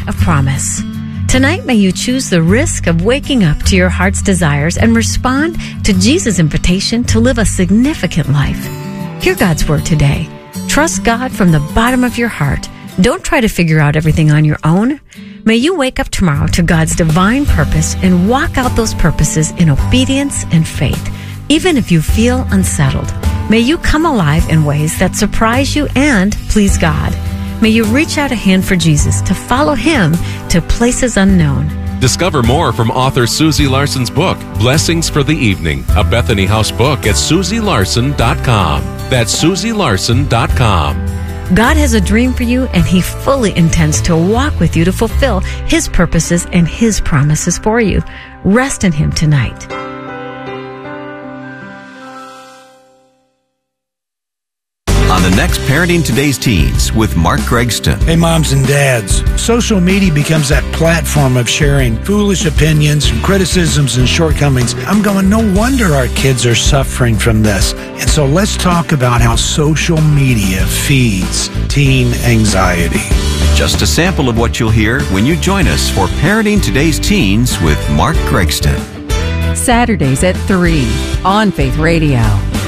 of promise. Tonight, may you choose the risk of waking up to your heart's desires and respond to Jesus' invitation to live a significant life. Hear God's word today. Trust God from the bottom of your heart. Don't try to figure out everything on your own. May you wake up tomorrow to God's divine purpose and walk out those purposes in obedience and faith, even if you feel unsettled. May you come alive in ways that surprise you and please God. May you reach out a hand for Jesus to follow Him to places unknown. Discover more from author Susie Larson's book, Blessings for the Evening, a Bethany House book at SusieLarson.com. That's SusieLarson.com. God has a dream for you, and He fully intends to walk with you to fulfill His purposes and His promises for you. Rest in Him tonight. On the next Parenting Today's Teens with Mark Gregston. Hey, moms and dads. Social media becomes that platform of sharing foolish opinions and criticisms and shortcomings. I'm going, no wonder our kids are suffering from this. And so let's talk about how social media feeds teen anxiety. Just a sample of what you'll hear when you join us for Parenting Today's Teens with Mark Gregston. Saturdays at 3 on Faith Radio.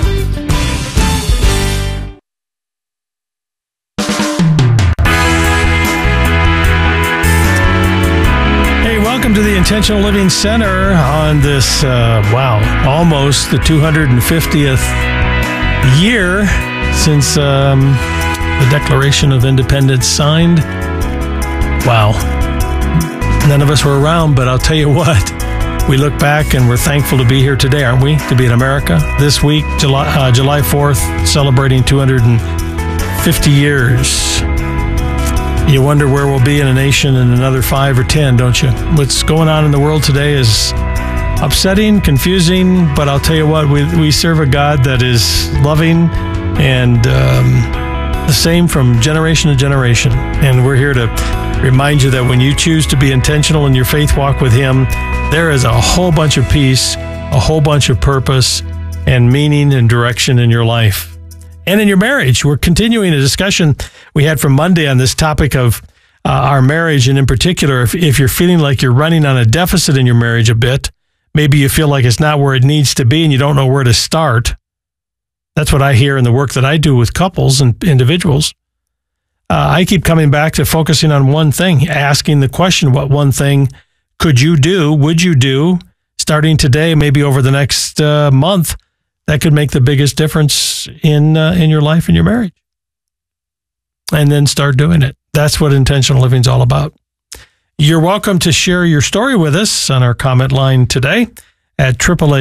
Welcome to the Intentional Living Center on this, almost the 250th year since the Declaration of Independence signed. Wow. None of us were around, but I'll tell you what, we look back and we're thankful to be here today, aren't we? To be in America. This week, July 4th, celebrating 250 years. You wonder where we'll be in a nation in another 5 or 10, don't you? What's going on in the world today is upsetting, confusing, but I'll tell you what, we serve a God that is loving and the same from generation to generation. And we're here to remind you that when you choose to be intentional in your faith walk with Him, there is a whole bunch of peace, a whole bunch of purpose and meaning and direction in your life. And in your marriage. We're continuing a discussion we had from Monday on this topic of our marriage, and in particular, if you're feeling like you're running on a deficit in your marriage a bit, maybe you feel like it's not where it needs to be and you don't know where to start. That's what I hear in the work that I do with couples and individuals. I keep coming back to focusing on one thing, asking the question, what one thing could you do, would you do, starting today, maybe over the next month, that could make the biggest difference in your life and your marriage. And then start doing it. That's what intentional living is all about. You're welcome to share your story with us on our comment line today at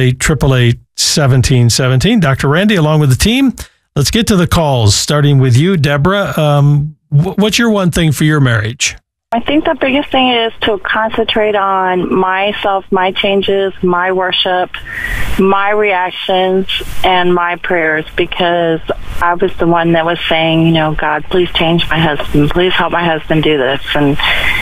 888-888-1717. Dr. Randy, along with the team, let's get to the calls, starting with you, Deborah. What's your one thing for your marriage? I think the biggest thing is to concentrate on myself, my changes, my worship, my reactions, and my prayers, because I was the one that was saying, God, please change my husband. Please help my husband do this. And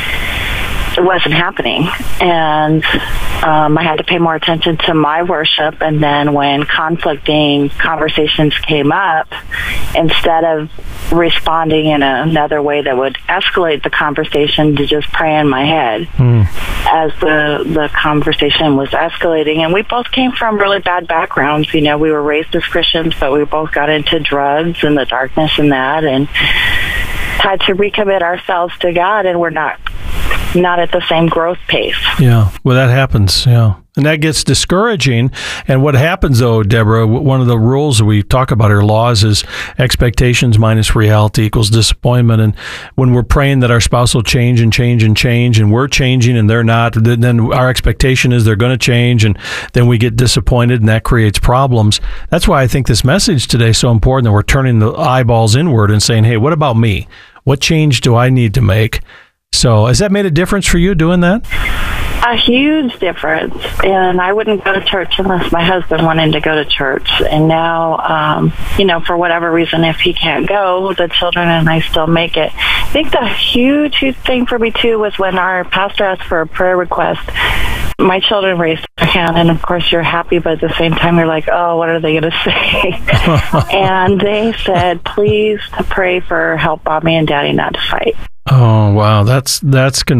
it wasn't happening. And I had to pay more attention to my worship. And then when conflicting conversations came up, instead of responding in another way that would escalate the conversation, to just pray in my head as the conversation was escalating. And we both came from really bad backgrounds. We were raised as Christians, but we both got into drugs and the darkness and that, and had to recommit ourselves to God, and we're not at the same growth pace. Yeah, well, that happens, yeah. And that gets discouraging. And what happens, though, Deborah, one of the rules we talk about our laws is expectations minus reality equals disappointment. And when we're praying that our spouse will change and change and change, and we're changing and they're not, then our expectation is they're going to change, and then we get disappointed, and that creates problems. That's why I think this message today is so important, that we're turning the eyeballs inward and saying, hey, what about me? What change do I need to make? So has that made a difference for you doing that? A huge difference. And I wouldn't go to church unless my husband wanted to go to church. And now, for whatever reason, if he can't go, the children and I still make it. I think the huge thing for me, too, was when our pastor asked for a prayer request. My children raised their hand, and of course you're happy, but at the same time you're like, oh, what are they going to say? And they said, please pray for help Mommy and Daddy not to fight. Oh, wow. That's